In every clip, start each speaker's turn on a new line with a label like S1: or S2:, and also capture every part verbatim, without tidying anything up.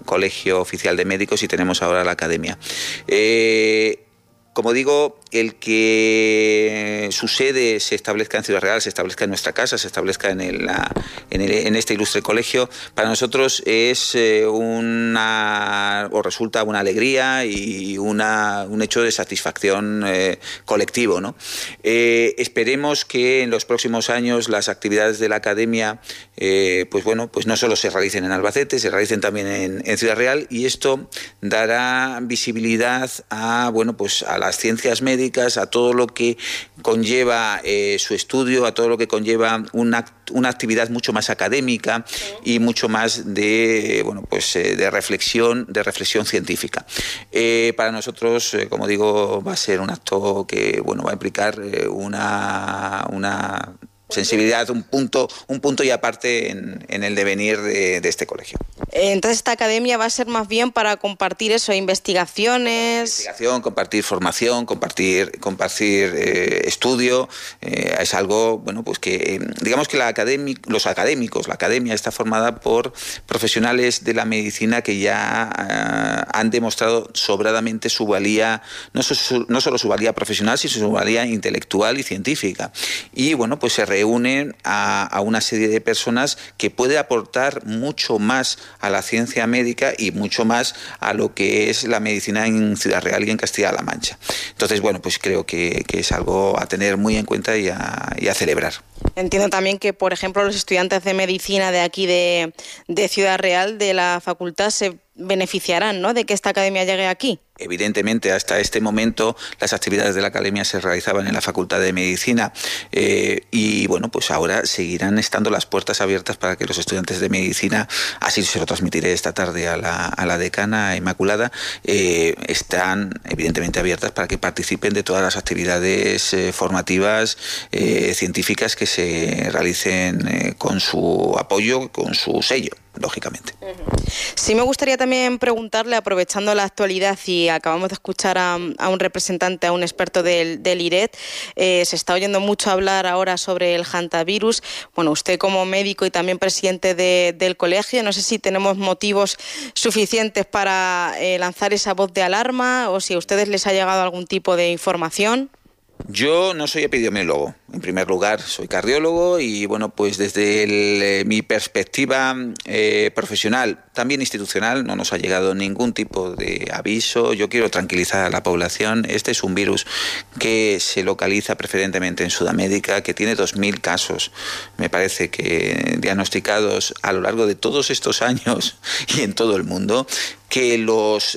S1: Colegio Oficial de Médicos y tenemos ahora la Academia. Eh, Como digo, el que su sede se establezca en Ciudad Real, se establezca en nuestra casa, se establezca en, el, en, el, en este ilustre colegio, para nosotros es una, o resulta una alegría y una, un hecho de satisfacción eh, colectivo, ¿no? Eh, esperemos que en los próximos años las actividades de la Academia, eh, pues bueno, pues no solo se realicen en Albacete, se realicen también en, en Ciudad Real, y esto dará visibilidad a, bueno, pues a las ciencias médicas, a todo lo que conlleva eh, su estudio, a todo lo que conlleva una, una actividad mucho más académica y mucho más de, bueno, pues, eh, de reflexión, de reflexión científica. Eh, para nosotros, eh, como digo, va a ser un acto que, bueno, va a implicar eh, una, una sensibilidad, un punto, un punto y aparte en, en el devenir de, de este colegio.
S2: Entonces esta academia va a ser más bien para compartir eso, investigaciones.
S1: Investigación, compartir formación, compartir, compartir eh, estudio. Eh, es algo, bueno, pues que eh, digamos que la académic, los académicos, la academia está formada por profesionales de la medicina que ya eh, han demostrado sobradamente su valía, no, su, no solo su valía profesional, sino su valía intelectual y científica. Y bueno, pues se reúnen a, a una serie de personas que puede aportar mucho más a la ciencia médica y mucho más a lo que es la medicina en Ciudad Real y en Castilla-La Mancha. Entonces, bueno, pues creo que, que es algo a tener muy en cuenta y a, y a celebrar.
S2: Entiendo también que, por ejemplo, los estudiantes de medicina de aquí de, de Ciudad Real, de la facultad, se beneficiarán, ¿no?, de que esta academia llegue aquí.
S1: Evidentemente, hasta este momento las actividades de la Academia se realizaban en la Facultad de Medicina eh, y, bueno, pues ahora seguirán estando las puertas abiertas para que los estudiantes de Medicina, así se lo transmitiré esta tarde a la, a la decana Inmaculada, eh, están evidentemente abiertas para que participen de todas las actividades eh, formativas, eh, científicas que se realicen eh, con su apoyo, con su sello, lógicamente.
S2: Sí, me gustaría también preguntarle, aprovechando la actualidad, y acabamos de escuchar a, a un representante, a un experto del, del I R E T, eh, se está oyendo mucho hablar ahora sobre el hantavirus. Bueno, usted como médico y también presidente de, del colegio, no sé si tenemos motivos suficientes para eh, lanzar esa voz de alarma o si a ustedes les ha llegado algún tipo de información.
S1: Yo no soy epidemiólogo, en primer lugar soy cardiólogo y bueno, pues desde el, eh, mi perspectiva eh, profesional, también institucional, no nos ha llegado ningún tipo de aviso. Yo quiero tranquilizar a la población. Este es un virus que se localiza preferentemente en Sudamérica, que tiene dos mil casos, me parece que diagnosticados a lo largo de todos estos años y en todo el mundo, que los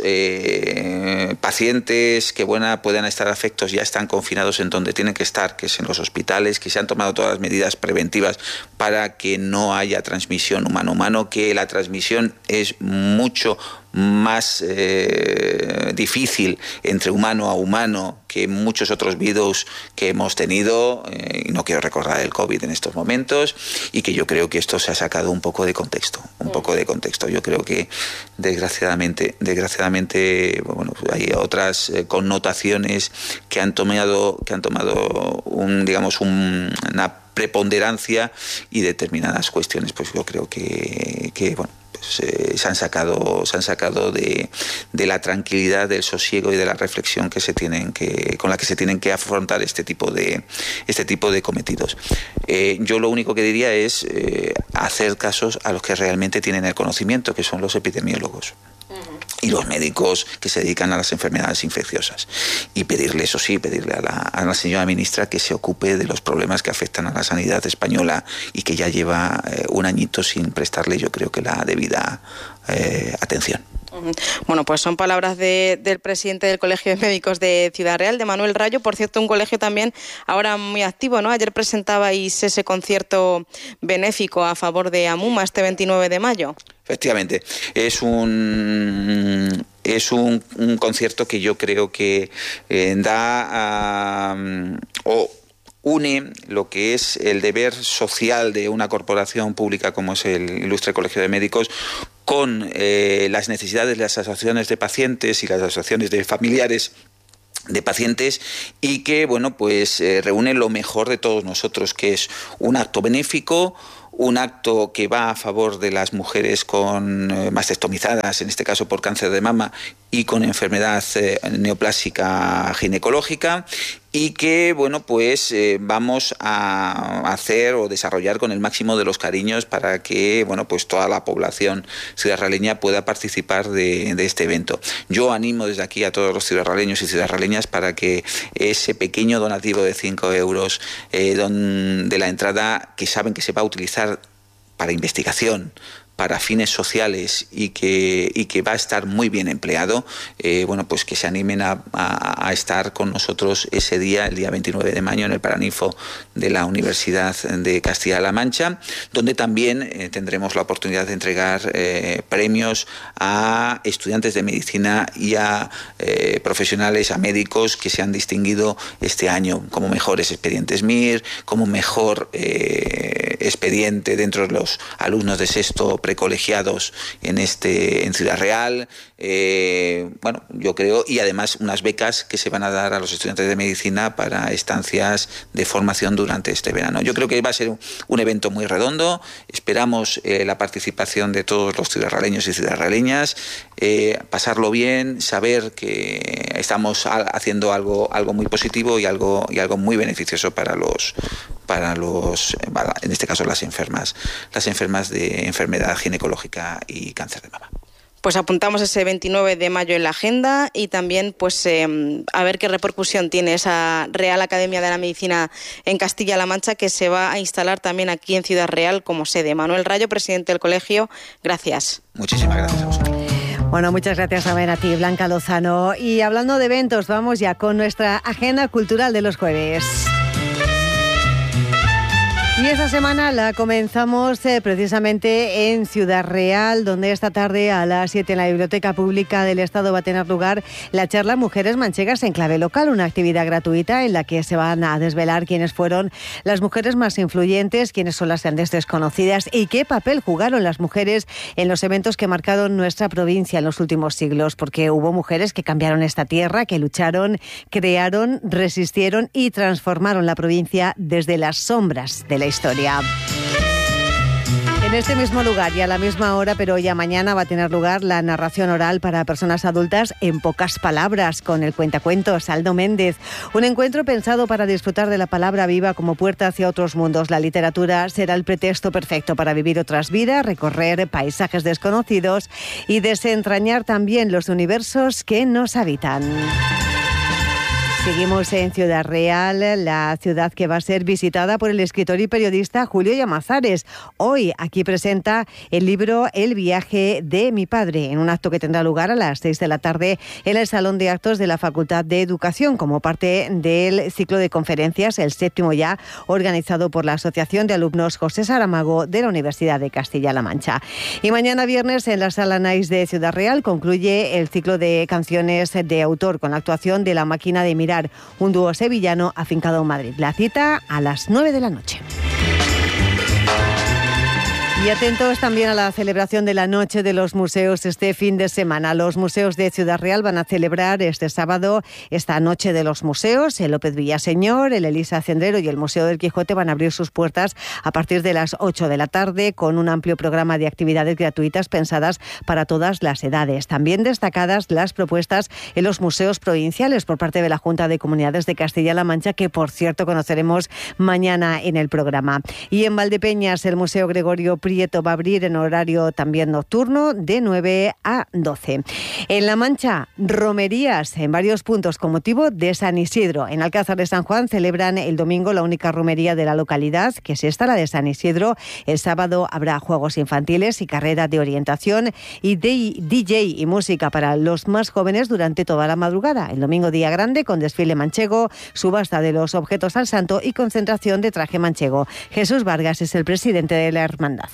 S1: eh, pacientes que buena, puedan estar afectos ya están confinados en donde tienen que estar, que es en los hospitales, que se han tomado todas las medidas preventivas para que no haya transmisión humano-humano, que la transmisión es mucho más eh, difícil entre humano a humano que muchos otros virus que hemos tenido, eh, y no quiero recordar el COVID en estos momentos, y que yo creo que esto se ha sacado un poco de contexto, un poco de contexto. Yo creo que desgraciadamente, desgraciadamente, bueno, hay otras eh, connotaciones que han tomado, que han tomado un, digamos, un, una preponderancia y determinadas cuestiones, pues yo creo que, que bueno, Se, se han sacado, se han sacado de, de la tranquilidad, del sosiego y de la reflexión que se tienen que, con la que se tienen que afrontar este tipo de, este tipo de cometidos. Eh, yo lo único que diría es eh, hacer casos a los que realmente tienen el conocimiento, que son los epidemiólogos y los médicos que se dedican a las enfermedades infecciosas, y pedirle, eso sí, pedirle a la, a la señora ministra que se ocupe de los problemas que afectan a la sanidad española y que ya lleva eh, un añito sin prestarle, yo creo que la debida eh, atención.
S2: Bueno, pues son palabras de, del presidente del Colegio de Médicos de Ciudad Real, de Manuel Rayo. Por cierto, un colegio también ahora muy activo, ¿no? Ayer presentabais ese concierto benéfico a favor de Amuma este veintinueve de mayo.
S1: Efectivamente, es un es un, un concierto que yo creo que eh, da uh, o une lo que es el deber social de una corporación pública como es el Ilustre Colegio de Médicos con eh, las necesidades de las asociaciones de pacientes y las asociaciones de familiares de pacientes, y que bueno, pues eh, reúne lo mejor de todos nosotros, que es un acto benéfico, un acto que va a favor de las mujeres con eh, mastectomizadas, en este caso por cáncer de mama, y con enfermedad eh, neoplásica ginecológica, y que bueno pues eh, vamos a hacer o desarrollar con el máximo de los cariños para que bueno pues toda la población ciudadraleña pueda participar de, de este evento. Yo animo desde aquí a todos los ciudadraleños y ciudadraleñas para que ese pequeño donativo de cinco euros eh, don, de la entrada, que saben que se va a utilizar para investigación, para fines sociales y que, y que va a estar muy bien empleado, eh, bueno, pues que se animen a, a, a estar con nosotros ese día, el día veintinueve de mayo, en el Paraninfo de la Universidad de Castilla-La Mancha, donde también eh, tendremos la oportunidad de entregar eh, premios a estudiantes de medicina y a eh, profesionales, a médicos que se han distinguido este año como mejores expedientes M I R, como mejor eh, expediente dentro de los alumnos de sexto precolegiados en este en Ciudad Real, eh, bueno, yo creo, y además unas becas que se van a dar a los estudiantes de medicina para estancias de formación durante este verano. Yo creo que va a ser un, un evento muy redondo. Esperamos eh, la participación de todos los ciudadraleños y ciudadraleñas, eh, pasarlo bien, saber que estamos haciendo algo algo muy positivo y algo y algo muy beneficioso para los para los, en este caso las enfermas, las enfermas de enfermedad ginecológica y cáncer de mama.
S2: Pues apuntamos ese veintinueve de mayo en la agenda y también pues eh, a ver qué repercusión tiene esa Real Academia de la Medicina en Castilla-La Mancha, que se va a instalar también aquí en Ciudad Real como sede. Manuel Rayo, presidente del colegio, gracias.
S1: Muchísimas gracias a vosotros.
S3: Bueno, muchas gracias también a ti, Blanca Lozano. Y hablando de eventos, vamos ya con nuestra agenda cultural de los jueves. Y esta semana la comenzamos eh, precisamente en Ciudad Real, donde esta tarde a las siete en la Biblioteca Pública del Estado va a tener lugar la charla Mujeres Manchegas en Clave Local, una actividad gratuita en la que se van a desvelar quiénes fueron las mujeres más influyentes, quiénes son las grandes desconocidas y qué papel jugaron las mujeres en los eventos que marcaron nuestra provincia en los últimos siglos, porque hubo mujeres que cambiaron esta tierra, que lucharon, crearon, resistieron y transformaron la provincia desde las sombras de la historia. En este mismo lugar y a la misma hora, pero ya mañana, va a tener lugar la narración oral para personas adultas en pocas palabras con el cuentacuentos Aldo Méndez. Un encuentro pensado para disfrutar de la palabra viva como puerta hacia otros mundos. La literatura será el pretexto perfecto para vivir otras vidas, recorrer paisajes desconocidos y desentrañar también los universos que nos habitan. Seguimos en Ciudad Real, la ciudad que va a ser visitada por el escritor y periodista Julio Llamazares. Hoy aquí presenta el libro El viaje de mi padre, en un acto que tendrá lugar a las seis de la tarde en el Salón de Actos de la Facultad de Educación, como parte del ciclo de conferencias, el séptimo ya, organizado por la Asociación de Alumnos José Saramago de la Universidad de Castilla-La Mancha. Y mañana viernes en la Sala Nice de Ciudad Real concluye el ciclo de canciones de autor con la actuación de La Máquina de Mirar, un dúo sevillano afincado en Madrid. La cita a las nueve de la noche. Y atentos también a la celebración de la Noche de los Museos este fin de semana. Los museos de Ciudad Real van a celebrar este sábado esta Noche de los Museos. El López Villaseñor, el Elisa Cendrero y el Museo del Quijote van a abrir sus puertas a partir de las ocho de la tarde con un amplio programa de actividades gratuitas pensadas para todas las edades. También destacadas las propuestas en los museos provinciales por parte de la Junta de Comunidades de Castilla-La Mancha, que por cierto conoceremos mañana en el programa. Y en Valdepeñas, el Museo Gregorio Prieto va a abrir en horario también nocturno de nueve a doce. En La Mancha, romerías en varios puntos con motivo de San Isidro. En Alcázar de San Juan celebran el domingo la única romería de la localidad, que es esta, la de San Isidro. El sábado habrá juegos infantiles y carrera de orientación y de D J y música para los más jóvenes durante toda la madrugada. El domingo día grande con desfile manchego, subasta de los objetos al santo y concentración de traje manchego. Jesús Vargas es el presidente de la hermandad.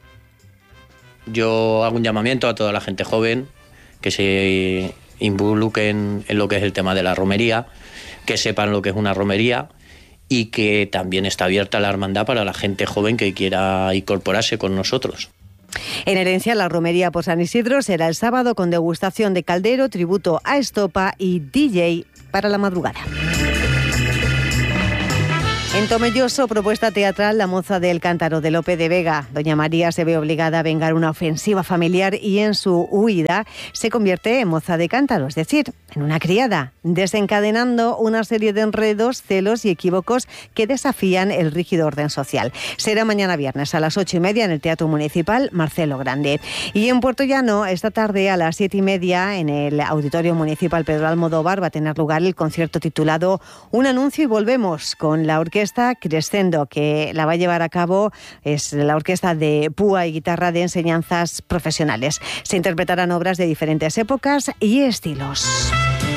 S4: Yo hago un llamamiento a toda la gente joven que se involucren en lo que es el tema de la romería, que sepan lo que es una romería y que también está abierta la hermandad para la gente joven que quiera incorporarse con nosotros.
S3: En Herencia, la romería por San Isidro será el sábado con degustación de caldero, tributo a Estopa y D J para la madrugada. En Tomelloso, propuesta teatral La moza del cántaro de Lope de Vega. Doña María se ve obligada a vengar una ofensiva familiar y en su huida se convierte en moza de cántaro, es decir, en una criada, desencadenando una serie de enredos, celos y equívocos que desafían el rígido orden social. Será mañana viernes a las ocho y media en el Teatro Municipal Marcelo Grande. Y en Puerto Llano, esta tarde a las siete y media en el Auditorio Municipal Pedro Almodóvar va a tener lugar el concierto titulado Un anuncio y volvemos, con la orquesta Crescendo, que la va a llevar a cabo, es la orquesta de púa y guitarra de enseñanzas profesionales. Se interpretarán obras de diferentes épocas y estilos.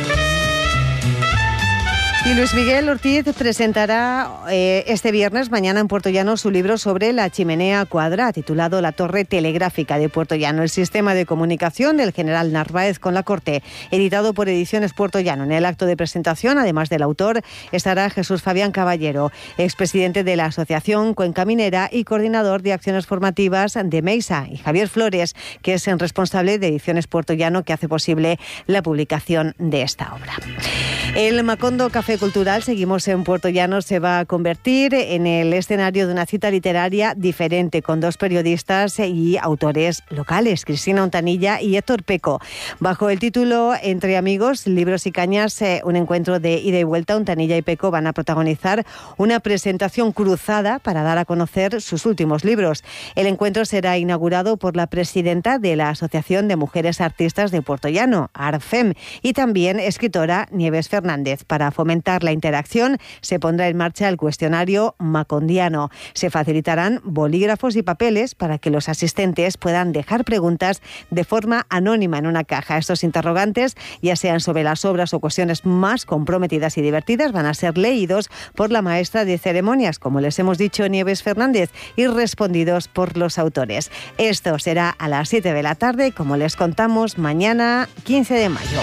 S3: Y Luis Miguel Ortiz presentará eh, este viernes, mañana en Puerto Llano, su libro sobre la chimenea Cuadra, titulado La Torre Telegráfica de Puerto Llano, el sistema de comunicación del general Narváez con la corte, editado por Ediciones Puerto Llano. En el acto de presentación, además del autor, estará Jesús Fabián Caballero, expresidente de la Asociación Cuenca Minera y coordinador de acciones formativas de Meisa, y Javier Flores, que es el responsable de Ediciones Puerto Llano, que hace posible la publicación de esta obra. El Macondo Café Cultural, seguimos en Puerto Llano, se va a convertir en el escenario de una cita literaria diferente, con dos periodistas y autores locales, Cristina Ontanilla y Héctor Peco. Bajo el título Entre amigos, libros y cañas, eh, un encuentro de ida y vuelta, Ontanilla y Peco van a protagonizar una presentación cruzada para dar a conocer sus últimos libros. El encuentro será inaugurado por la presidenta de la Asociación de Mujeres Artistas de Puerto Llano, ARFEM, y también escritora Nieves Fernández. Para fomentar la interacción, se pondrá en marcha el cuestionario macondiano. Se facilitarán bolígrafos y papeles para que los asistentes puedan dejar preguntas de forma anónima en una caja. Estos interrogantes, ya sean sobre las obras o cuestiones más comprometidas y divertidas, van a ser leídos por la maestra de ceremonias, como les hemos dicho, Nieves Fernández, y respondidos por los autores. Esto será a las siete de la tarde, como les contamos, mañana quince de mayo.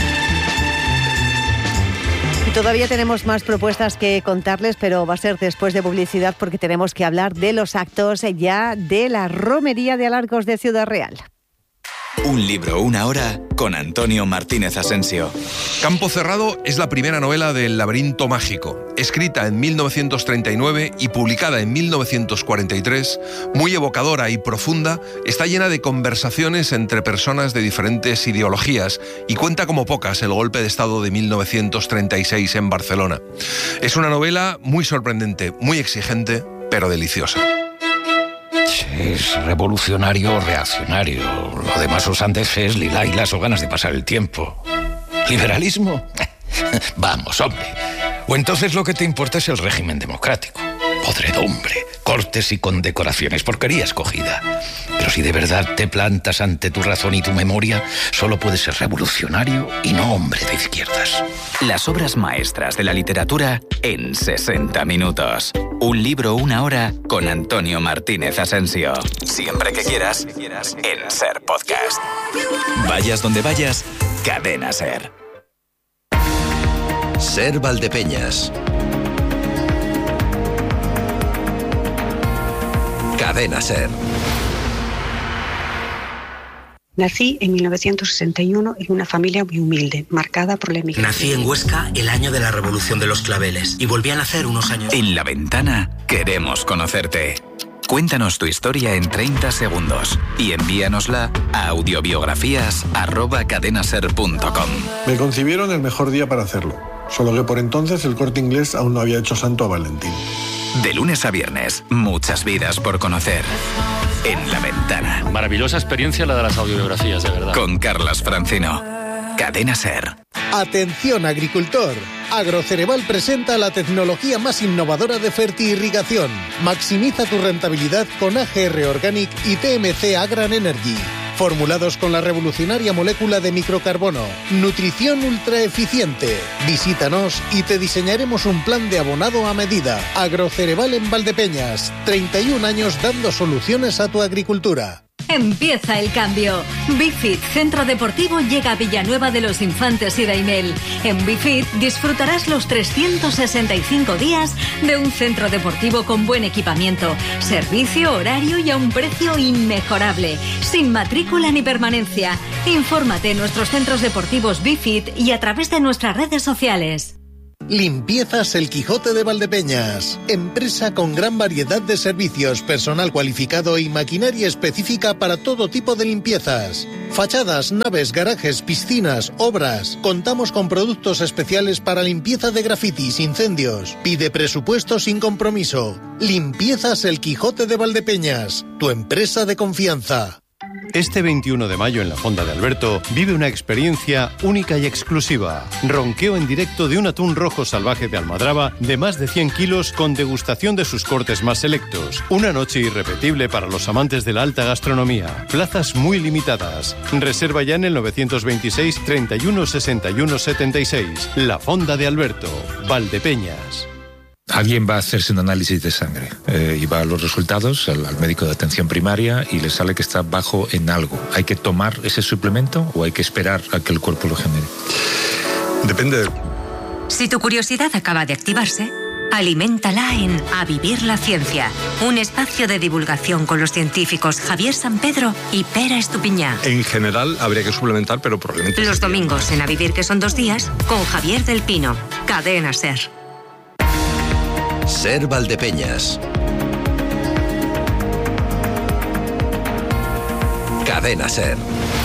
S3: Todavía tenemos más propuestas que contarles, pero va a ser después de publicidad, porque tenemos que hablar de los actos ya de la Romería de Alarcos de Ciudad Real.
S5: Un libro, una hora, con Antonio Martínez Asensio.
S6: Campo Cerrado es la primera novela del Laberinto Mágico. Escrita en mil novecientos treinta y nueve y publicada en mil novecientos cuarenta y tres, muy evocadora y profunda, está llena de conversaciones entre personas de diferentes ideologías y cuenta como pocas el golpe de Estado de mil novecientos treinta y seis en Barcelona. Es una novela muy sorprendente, muy exigente, pero deliciosa.
S7: Es revolucionario o reaccionario. Lo demás os antes es lilailas o ganas de pasar el tiempo. ¿Liberalismo? Vamos, hombre. O entonces lo que te importa es el régimen democrático. Podredumbre, cortes y condecoraciones, porquería escogida. Pero si de verdad te plantas ante tu razón y tu memoria, solo puedes ser revolucionario y no hombre de izquierdas.
S5: Las obras maestras de la literatura en sesenta minutos. Un libro, una hora, con Antonio Martínez Asensio. Siempre que quieras, en Ser Podcast. Vayas donde vayas, Cadena Ser.
S8: Ser Valdepeñas. Cadena Ser.
S9: Nací en mil novecientos sesenta y uno en una familia muy humilde, marcada por la emigración.
S10: Nací en Huesca el año de la Revolución de los Claveles y volví a nacer unos años.
S5: En La Ventana queremos conocerte. Cuéntanos tu historia en treinta segundos y envíanosla a audiobiografías arroba cadenaser punto com.
S11: Me concibieron el mejor día para hacerlo, solo que por entonces el Corte Inglés aún no había hecho santo a Valentín.
S5: De lunes a viernes, muchas vidas por conocer. En La Ventana.
S12: Maravillosa experiencia la de las audiobiografías, de verdad.
S5: Con Carlas Francino. Cadena Ser.
S13: Atención, agricultor. Agrocereval presenta la tecnología más innovadora de fertirrigación. Maximiza tu rentabilidad con A G R Organic y T M C Agran Energy. Formulados con la revolucionaria molécula de microcarbono. Nutrición ultra eficiente. Visítanos y te diseñaremos un plan de abonado a medida. Agrocereval en Valdepeñas. treinta y un años dando soluciones a tu agricultura.
S14: Empieza el cambio. Bifit Centro Deportivo llega a Villanueva de los Infantes y Daimel. En Bifit disfrutarás los trescientos sesenta y cinco días de un centro deportivo con buen equipamiento, servicio, horario y a un precio inmejorable, sin matrícula ni permanencia. Infórmate en nuestros centros deportivos Bifit y a través de nuestras redes sociales.
S13: Limpiezas El Quijote de Valdepeñas. Empresa con gran variedad de servicios, personal cualificado y maquinaria específica para todo tipo de limpiezas. Fachadas, naves, garajes, piscinas, obras. Contamos con productos especiales para limpieza de grafitis, incendios. Pide presupuesto sin compromiso. Limpiezas El Quijote de Valdepeñas. Tu empresa de confianza.
S15: Este veintiuno de mayo en la Fonda de Alberto vive una experiencia única y exclusiva. Ronqueo en directo de un atún rojo salvaje de Almadraba de más de cien kilos con degustación de sus cortes más selectos. Una noche irrepetible para los amantes de la alta gastronomía. Plazas muy limitadas. Reserva ya en el novecientos veintiséis, treinta y uno, sesenta y uno, setenta y seis. La Fonda de Alberto, Valdepeñas.
S16: Alguien va a hacerse un análisis de sangre eh, y va a los resultados al, al médico de atención primaria y le sale que está bajo en algo. ¿Hay que tomar ese suplemento o hay que esperar a que el cuerpo lo genere?
S6: Depende.
S17: Si tu curiosidad acaba de activarse, aliméntala en A Vivir la Ciencia, un espacio de divulgación con los científicos Javier Sampedro y Pera Estupiñá.
S6: En general habría que suplementar, pero probablemente...
S17: Los domingos en A Vivir, que son dos días, con Javier del Pino, Cadena SER.
S8: SER Valdepeñas. Cadena SER.